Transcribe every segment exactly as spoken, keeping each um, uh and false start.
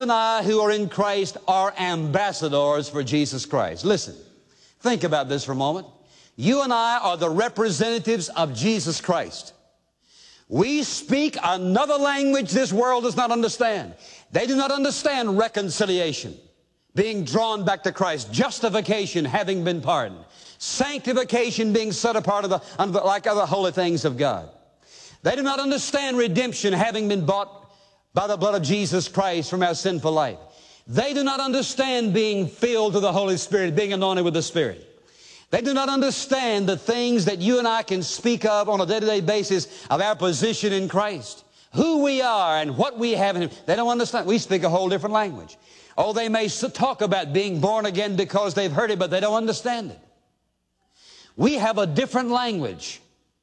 and I who are in Christ are ambassadors for Jesus Christ. Listen, think about this for a moment. You and I are the representatives of Jesus Christ. We speak another language this world does not understand. They do not understand reconciliation, being drawn back to Christ, justification, having been pardoned, sanctification, being set apart of the, under the, like other holy things of God. They do not understand redemption, having been bought by the blood of Jesus Christ from our sinful life. They do not understand being filled to the Holy Spirit, being anointed with the Spirit. They do not understand the things that you and I can speak of on a day-to-day basis of our position in Christ, who we are and what we have in Him. They don't understand. We speak a whole different language. Oh, they may talk about being born again because they've heard it, but they don't understand it. We have a different language.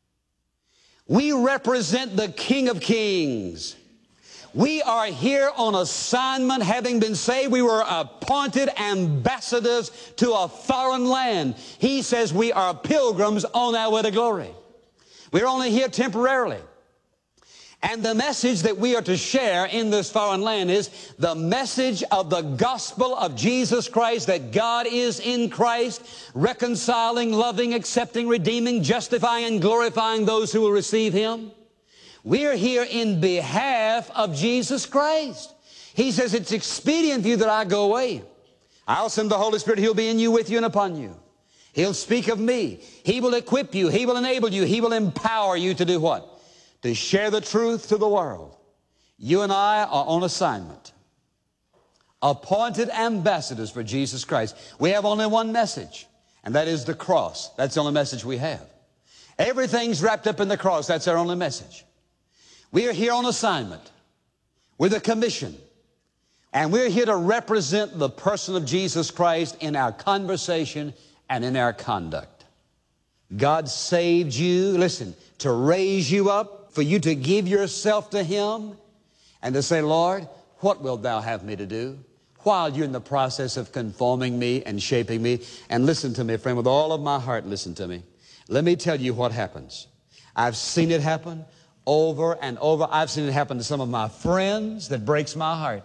We represent the King of Kings. We are here on assignment, having been saved. We were appointed ambassadors to a foreign land. He says we are pilgrims on our way to glory. We're only here temporarily. And the message that we are to share in this foreign land is the message of the gospel of Jesus Christ, that God is in Christ, reconciling, loving, accepting, redeeming, justifying, and glorifying those who will receive Him. We're here in behalf of Jesus Christ. He says, it's expedient for you that I go away. I'll send the Holy Spirit. He'll be in you, with you, and upon you. He'll speak of me. He will equip you. He will enable you. He will empower you to do what? To share the truth to the world. You and I are on assignment. Appointed ambassadors for Jesus Christ. We have only one message, and that is the cross. That's the only message we have. Everything's wrapped up in the cross. That's our only message. We are here on assignment with a commission, and we're here to represent the person of Jesus Christ in our conversation and in our conduct. God saved you, listen, to raise you up, for you to give yourself to Him and to say, Lord, what wilt Thou have me to do? While you're in the process of conforming me and shaping me. And listen to me, friend, with all of my heart, listen to me. Let me tell you what happens. I've seen it happen over and over. I've seen it happen to some of my friends that breaks my heart.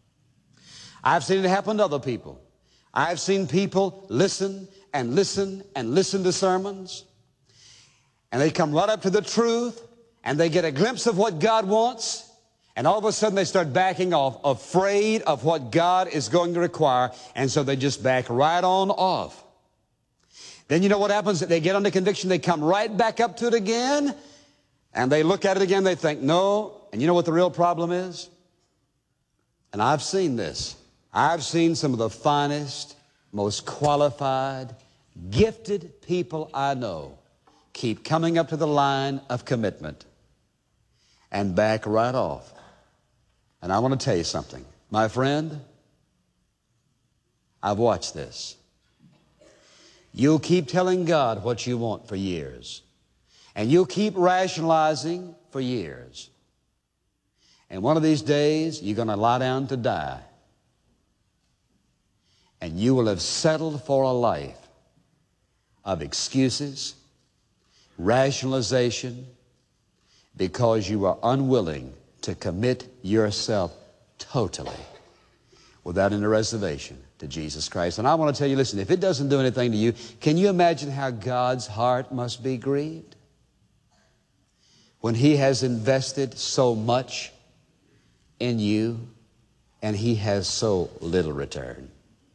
I've seen it happen to other people. I've seen people listen and listen and listen to sermons, and they come right up to the truth, and they get a glimpse of what God wants, and all of a sudden they start backing off, afraid of what God is going to require, and so they just back right on off. Then you know what happens? They get under conviction, they come right back up to it again, and they look at it again, they think, no. And you know what the real problem is? And I've seen this. I've seen some of the finest, most qualified, gifted people I know keep coming up to the line of commitment and back right off. And I want to tell you something. My friend, I've watched this. You'll keep telling God what you want for years. And you'll keep rationalizing for years. And one of these days, you're going to lie down to die. And you will have settled for a life of excuses, rationalization, because you are unwilling to commit yourself totally, without any reservation, to Jesus Christ. And I want to tell you, listen, if it doesn't do anything to you, can you imagine how God's heart must be grieved when He has invested so much in you and He has so little return?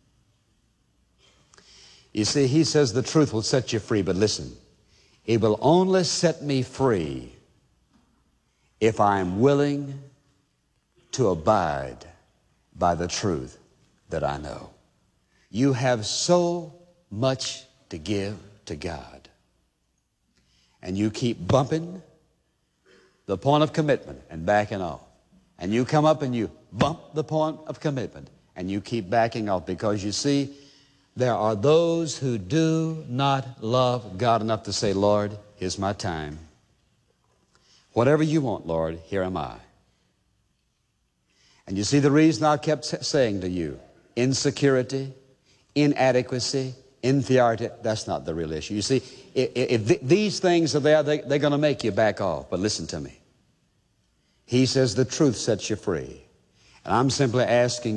You see, He says the truth will set you free, but listen, it will only set me free if I am willing to abide by the truth that I know. You have so much to give to God, and you keep bumping the point of commitment and backing off. And you come up and you bump the point of commitment and you keep backing off, because you see, there are those who do not love God enough to say, Lord, here's my time. Whatever you want, Lord, here am I. And you see the reason I kept saying to you, insecurity, inadequacy, inferiority, that's not the real issue. You see, if, if th these things are there, they, they're going to make you back off. But listen to me. He says the truth sets you free. And I'm simply asking